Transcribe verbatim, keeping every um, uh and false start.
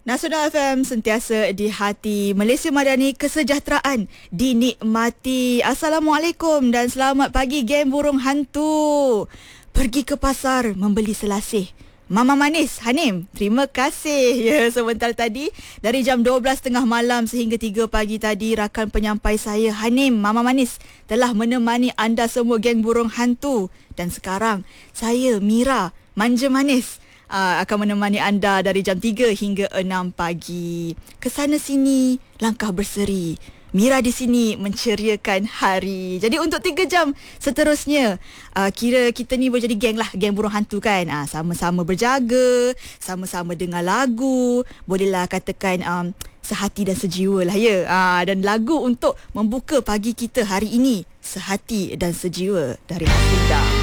Nasional F M sentiasa di hati. Malaysia Madani, kesejahteraan dinikmati. Assalamualaikum dan selamat pagi geng burung hantu. Pergi ke pasar membeli selasih. Mama Manis, Hanim, terima kasih. Ya, sebentar tadi dari jam dua belas tiga puluh malam sehingga tiga pagi tadi, rakan penyampai saya Hanim, Mama Manis, telah menemani anda semua geng burung hantu. Dan sekarang saya Mira, Manja Manis, Uh, akan menemani anda dari jam tiga hingga enam pagi. Kesana sini, langkah berseri. Mira di sini menceriakan hari. Jadi untuk tiga jam seterusnya, uh, kira kita ni boleh jadi geng lah, geng burung hantu kan. Uh, sama-sama berjaga, sama-sama dengar lagu. Bolehlah katakan um, sehati dan sejiwa lah ya. Uh, dan lagu untuk membuka pagi kita hari ini, Sehati dan Sejiwa dari Haslinda.